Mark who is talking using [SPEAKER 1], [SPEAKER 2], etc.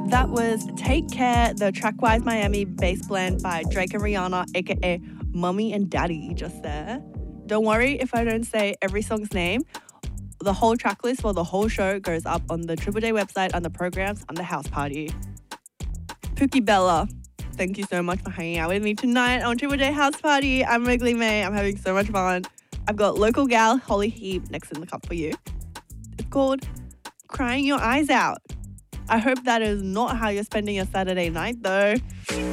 [SPEAKER 1] That was Take Care, the Trackwise Miami bass blend by Drake and Rihanna, aka Mummy and Daddy, just there. Don't worry if I don't say every song's name. The whole track list for the whole show goes up on the Triple J website under programs under House Party. Pookie Bella, thank you so much for hanging out with me tonight on Triple J House Party. I'm Wrigley May. I'm having so much fun. I've got local gal Holly Heap next in the cup for you. It's called Crying Your Eyes Out. I hope that is not how you're spending your Saturday night though.